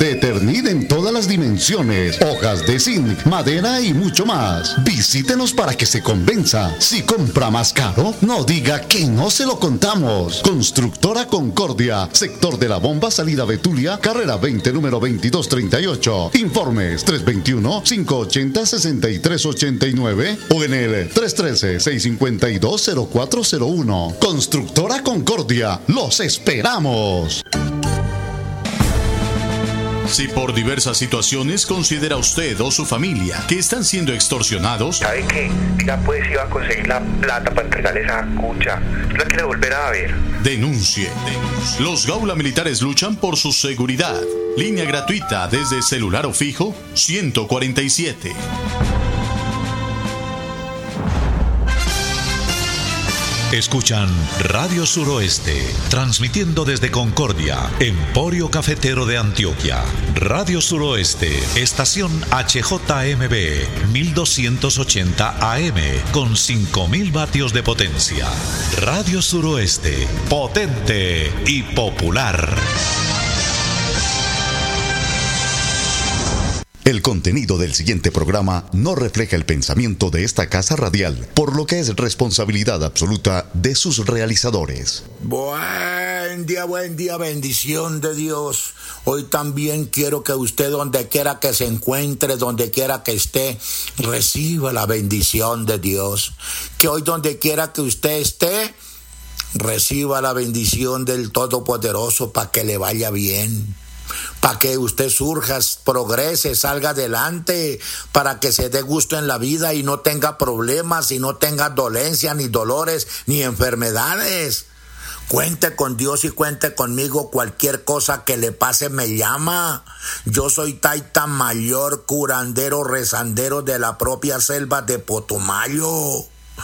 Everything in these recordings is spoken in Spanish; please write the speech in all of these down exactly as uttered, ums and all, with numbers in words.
Beternit en todas las dimensiones, hojas de zinc, madera y mucho más. Visítenos para que se convenza. Si compra más caro, no diga que no se lo contamos. Constructora Concordia, sector de la Bomba, salida Betulia, carrera veinte, número veintidós treinta y ocho. Informes tres dos uno, cinco ocho cero, seis tres ocho nueve o en el tres uno tres, seis cinco dos, cero cuatro cero uno. Constructora Concordia, los esperamos. Si por diversas situaciones considera usted o su familia que están siendo extorsionados, ¿sabe qué? Ya pues iba a conseguir la plata para entregarle esa cucha. La quiere volver a ver. Denuncie. Denuncie. Los Gaula Militares luchan por su seguridad. Línea gratuita desde celular o fijo ciento cuarenta y siete. Escuchan Radio Suroeste, transmitiendo desde Concordia, Emporio Cafetero de Antioquia. Radio Suroeste, estación H J M B, mil doscientos ochenta A M, con cinco mil vatios de potencia. Radio Suroeste, potente y popular. El contenido del siguiente programa no refleja el pensamiento de esta casa radial, por lo que es responsabilidad absoluta de sus realizadores. Buen día, buen día, bendición de Dios. Hoy también quiero que usted, donde quiera que se encuentre, donde quiera que esté, reciba la bendición de Dios. Que hoy, donde quiera que usted esté, reciba la bendición del Todopoderoso para que le vaya bien. Para que usted surja, progrese, salga adelante, para que se dé gusto en la vida y no tenga problemas, y no tenga dolencias, ni dolores, ni enfermedades. Cuente con Dios y cuente conmigo. Cualquier cosa que le pase me llama. Yo soy Taita Mayor, curandero, rezandero de la propia selva de Potomayo.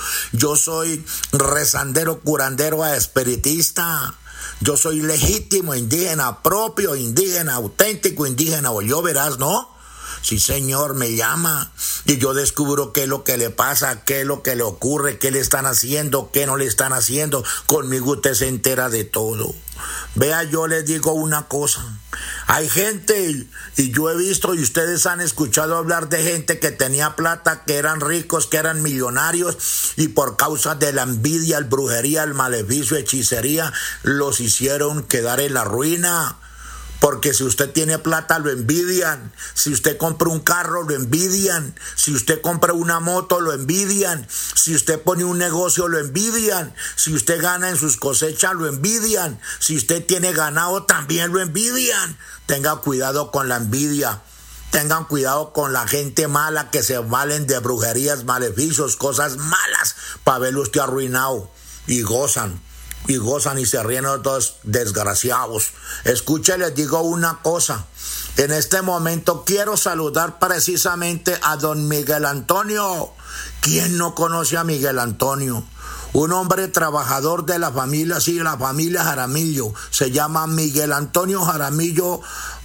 Yo soy rezandero, curandero, espiritista. Yo soy legítimo indígena, propio indígena, auténtico indígena, o yo verás, ¿no? Sí, señor, me llama y yo descubro qué es lo que le pasa, qué es lo que le ocurre, qué le están haciendo, qué no le están haciendo. Conmigo usted se entera de todo. Vea, yo les digo una cosa. Hay gente, y yo he visto, y ustedes han escuchado hablar de gente que tenía plata, que eran ricos, que eran millonarios, y por causa de la envidia, el brujería, el maleficio, hechicería, los hicieron quedar en la ruina. Porque si usted tiene plata, lo envidian. Si usted compra un carro, lo envidian. Si usted compra una moto, lo envidian. Si usted pone un negocio, lo envidian. Si usted gana en sus cosechas, lo envidian. Si usted tiene ganado, también lo envidian. Tenga cuidado con la envidia. Tengan cuidado con la gente mala que se valen de brujerías, maleficios, cosas malas, para verlo usted arruinado. Y gozan. Y gozan y se ríen de todos desgraciados. Escuche, les digo una cosa. En este momento quiero saludar precisamente a don Miguel Antonio. ¿Quién no conoce a Miguel Antonio? Un hombre trabajador de la familia, sí, la familia Jaramillo. Se llama Miguel Antonio Jaramillo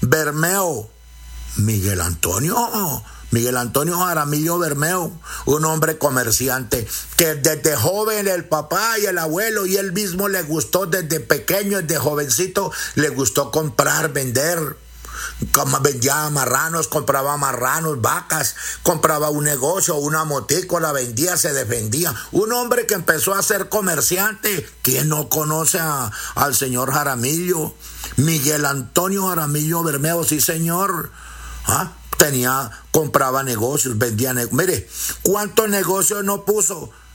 Bermeo. Miguel Antonio... Miguel Antonio Jaramillo Bermeo, un hombre comerciante que desde joven el papá y el abuelo y él mismo le gustó desde pequeño, desde jovencito, le gustó comprar, vender. Como vendía marranos, compraba marranos, vacas, compraba un negocio, una motico, la vendía, se defendía. Un hombre que empezó a ser comerciante. ¿Quién no conoce a, al señor Jaramillo? Miguel Antonio Jaramillo Bermeo, sí señor. ¿Ah? Tenía, compraba negocios, vendía negocios. Mire, ¿cuántos negocios no puso?